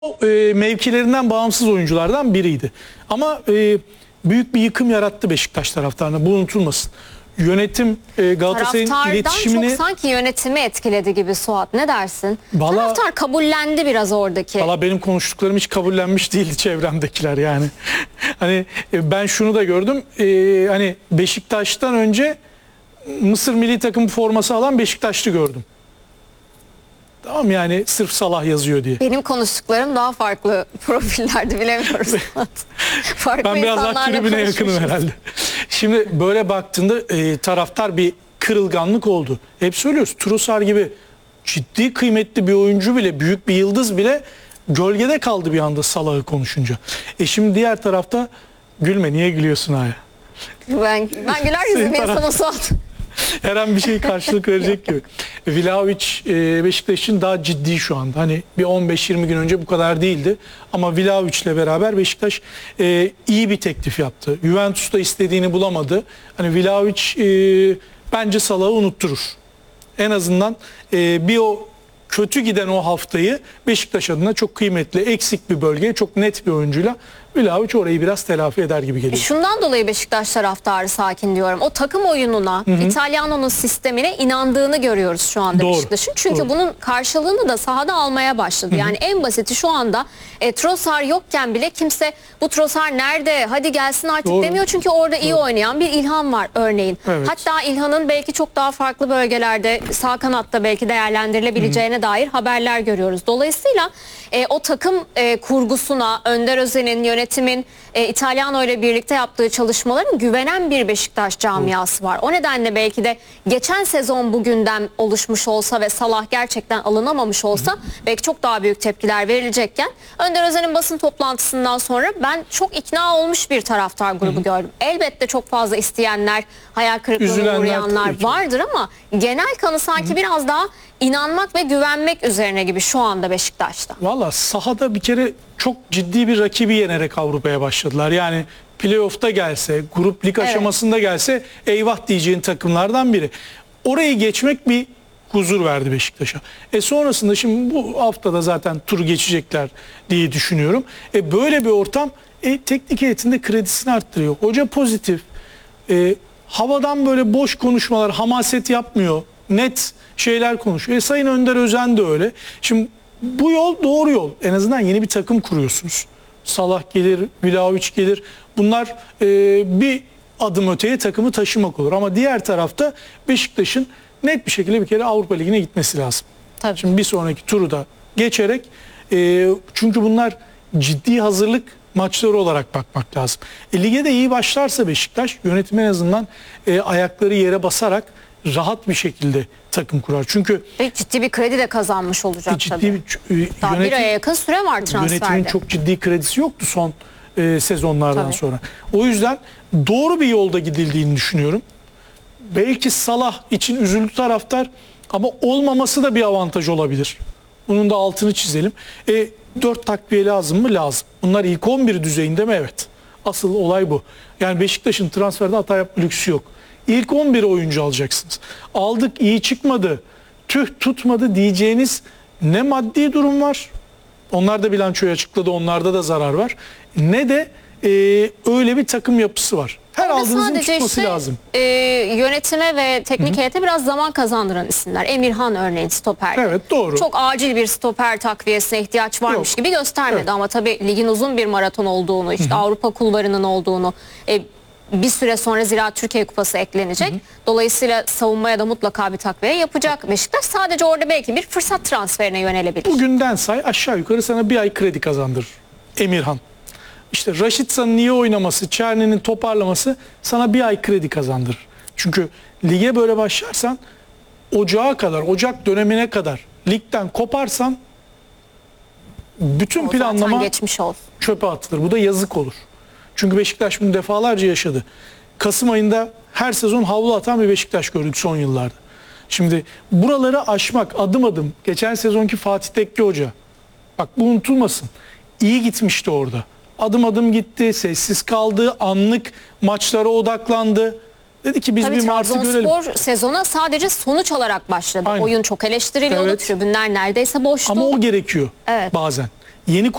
Mevkilerinden bağımsız oyunculardan biriydi. Ama büyük bir yıkım yarattı Beşiktaş taraftarına. Bu unutulmasın. Yönetim Galatasaray'ın iletişimini... çok sanki yönetimi etkiledi gibi Suat. Ne dersin? Vallahi, taraftar kabullendi biraz oradaki. Valla benim konuştuklarım hiç kabullenmiş değildi çevremdekiler yani. Hani ben şunu da gördüm. Hani Beşiktaş'tan önce Mısır milli takım forması alan Beşiktaşlı gördüm. Tamam, yani sırf Salah yazıyor diye. Benim konuştuklarım daha farklı profillerdi, bilemiyoruz. Farklı ben biraz daha tribüne yakınım herhalde. Şimdi böyle baktığında taraftar bir kırılganlık oldu. Hep söylüyoruz, Trossard gibi ciddi kıymetli bir oyuncu bile, büyük bir yıldız bile gölgede kaldı bir anda Salah'ı konuşunca. Şimdi diğer tarafta gülme, niye gülüyorsun Aya? Ben güler yüzüm insana Suat. Her an bir şey karşılık verecek gibi. Vlahovic Beşiktaş için daha ciddi şu anda. Hani bir 15-20 gün önce bu kadar değildi. Ama Vlahovic ile beraber Beşiktaş iyi bir teklif yaptı. Juventus da istediğini bulamadı. Hani Vlahovic bence Salah'ı unutturur. En azından bir o kötü giden o haftayı Beşiktaş adına çok kıymetli, eksik bir bölgeye çok net bir oyuncuyla Vlahovic orayı biraz telafi eder gibi geliyor. Şundan dolayı Beşiktaş taraftarı sakin diyorum. O takım oyununa, İtalyanonun sistemine inandığını görüyoruz şu anda Beşiktaş'ın. Çünkü bunun karşılığını da sahada almaya başladı. Yani en basiti şu anda Trossard yokken bile kimse bu Trossard nerede, hadi gelsin artık demiyor. Çünkü orada iyi oynayan bir İlhan var örneğin. Evet. Hatta İlhan'ın belki çok daha farklı bölgelerde sağ kanatta belki değerlendirilebileceğine dair haberler görüyoruz. Dolayısıyla o takım kurgusuna, Önder Özen'in, yönetimin İtalyano ile birlikte yaptığı çalışmaların güvenen bir Beşiktaş camiası var. O nedenle belki de geçen sezon bugünden oluşmuş olsa ve Salah gerçekten alınamamış olsa belki çok daha büyük tepkiler verilecekken Önder Özen'in basın toplantısından sonra ben çok ikna olmuş bir taraftar grubu gördüm. Elbette çok fazla isteyenler, hayal kırıklığına uğrayanlar vardır ama genel kanı sanki biraz daha inanmak ve güvenmek üzerine gibi şu anda Beşiktaş'ta. Valla sahada bir kere çok ciddi bir rakibi yenerek Avrupa'ya başladılar. Yani playoff'ta gelse, grup lig aşamasında gelse eyvah diyeceğin takımlardan biri. Orayı geçmek bir huzur verdi Beşiktaş'a. Sonrasında şimdi bu haftada zaten turu geçecekler diye düşünüyorum. Böyle bir ortam teknik heyetinde kredisini arttırıyor. Hoca pozitif. Havadan böyle boş konuşmalar, hamaset yapmıyor. Net şeyler konuşuyor. Sayın Önder Özen de öyle. Şimdi bu yol doğru yol. En azından yeni bir takım kuruyorsunuz. Salah gelir, Vlahovic gelir. Bunlar bir adım öteye takımı taşımak olur. Ama diğer tarafta Beşiktaş'ın net bir şekilde bir kere Avrupa Ligi'ne gitmesi lazım. Tabii. Şimdi bir sonraki turu da geçerek çünkü bunlar ciddi hazırlık maçları olarak bakmak lazım. Lige de iyi başlarsa Beşiktaş yönetim en azından ayakları yere basarak rahat bir şekilde takım kurar. Çünkü ciddi bir kredi de kazanmış olacak tabii. Daha bir aya yakın süre var transferde. Yönetimin çok ciddi kredisi yoktu son sezonlardan sonra. O yüzden doğru bir yolda gidildiğini düşünüyorum. Belki Salah için üzüldü taraftar ama olmaması da bir avantaj olabilir. Bunun da altını çizelim. 4 takviye lazım mı? Lazım. Bunlar ilk 11 düzeyinde mi? Evet. Asıl olay bu. Yani Beşiktaş'ın transferde hata yapma lüksü yok. İlk 11 oyuncu alacaksınız. Aldık, iyi çıkmadı, tüh tutmadı diyeceğiniz ne maddi durum var. Onlar da bilançoyu açıkladı, onlarda da zarar var. Ne de öyle bir takım yapısı var. Her aldığınızın çıkması lazım. Yönetime ve teknik heyete biraz zaman kazandıran isimler. Emirhan örneğin stoperde. Evet, doğru. Çok acil bir stoper takviyesine ihtiyaç varmış gibi göstermedi. Ama tabii ligin uzun bir maraton olduğunu, işte Avrupa kulvarının olduğunu, bir süre sonra Ziraat Türkiye Kupası eklenecek. Dolayısıyla savunmaya da mutlaka bir takviye yapacak Beşiktaş. Sadece orada belki bir fırsat transferine yönelebilir. Bugünden say aşağı yukarı sana bir ay kredi kazandırır Emirhan. İşte Raşitsa'nın iyi oynaması, Çerni'nin toparlaması sana bir ay kredi kazandırır. Çünkü lige böyle başlarsan ocağa kadar, Ocak dönemine kadar ligden koparsan bütün planlama çöpe atılır. Bu da yazık olur. Çünkü Beşiktaş bunu defalarca yaşadı. Kasım ayında her sezon havlu atan bir Beşiktaş gördük son yıllarda. Şimdi buraları aşmak adım adım. Geçen sezonki Fatih Tekke Hoca. Bak bu unutulmasın. İyi gitmişti orada. Adım adım gitti, sessiz kaldı, anlık maçlara odaklandı. Dedi ki biz bir Mars'ı görelim. Trabzonspor sezona sadece sonuç alarak başladı. Aynen. Oyun çok eleştiriliyordu, tribünler neredeyse boştu. Ama o gerekiyor bazen. yeni